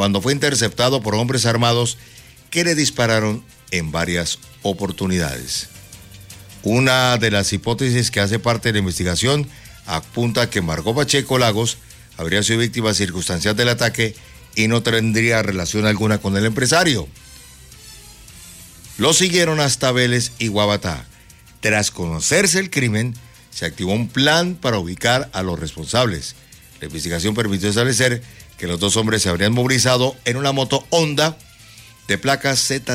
cuando fue interceptado por hombres armados que le dispararon en varias oportunidades. Una de las hipótesis que hace parte de la investigación apunta que Margot Pacheco Lagos habría sido víctima circunstancial del ataque y no tendría relación alguna con el empresario. Lo siguieron hasta Vélez y Guabatá. Tras conocerse el crimen, se activó un plan para ubicar a los responsables. La investigación permitió establecer que los dos hombres se habrían movilizado en una moto Honda de placa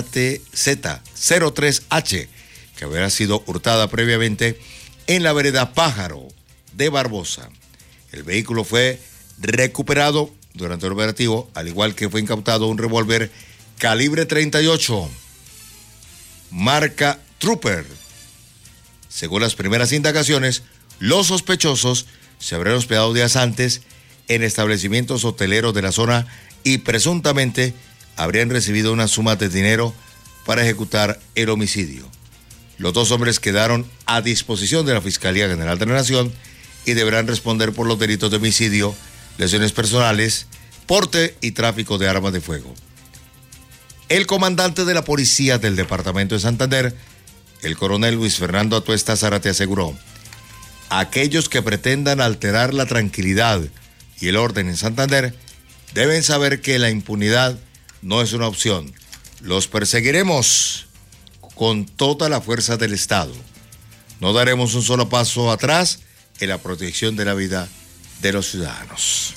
ZTZ03H, que habría sido hurtada previamente en la vereda Pájaro de Barbosa. El vehículo fue recuperado durante el operativo, al igual que fue incautado un revólver calibre 38, marca Trooper. Según las primeras indagaciones, los sospechosos se habrían hospedado días antes en establecimientos hoteleros de la zona y presuntamente habrían recibido una suma de dinero para ejecutar el homicidio. Los dos hombres quedaron a disposición de la Fiscalía General de la Nación y deberán responder por los delitos de homicidio, lesiones personales, porte y tráfico de armas de fuego. El comandante de la policía del departamento de Santander, el coronel Luis Fernando Atuesta Zárate, aseguró: aquellos que pretendan alterar la tranquilidad y el orden en Santander deben saber que la impunidad no es una opción. Los perseguiremos con toda la fuerza del Estado. No daremos un solo paso atrás en la protección de la vida de los ciudadanos.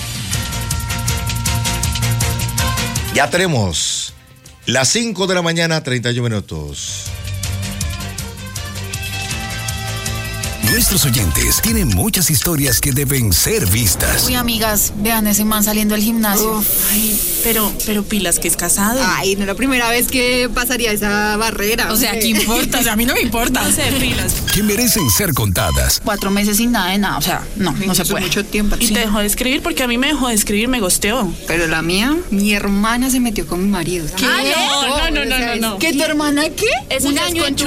Ya tenemos las 5 de la mañana, 31 minutos. Nuestros oyentes tienen muchas historias que deben ser vistas. Uy, amigas, vean ese man saliendo del gimnasio. Ay, pero pilas, que es casado. Ay, no es la primera vez que pasaría esa barrera. O sea, ¿qué importa? O sea, a mí no me importa. No sé, pilas. Que merecen ser contadas. 4 meses sin nada de nada, o sea, no se puede. Mucho tiempo. Y te dejó de escribir porque a mí me dejó de escribir, me gosteó. Pero la mía, mi hermana se metió con mi marido. ¿Qué? No. ¿Qué, tu hermana qué? Es un año en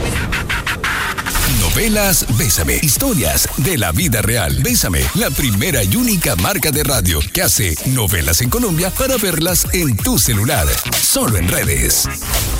Novelas Bésame, historias de la vida real. Bésame, la primera y única marca de radio que hace novelas en Colombia para verlas en tu celular. Solo en redes.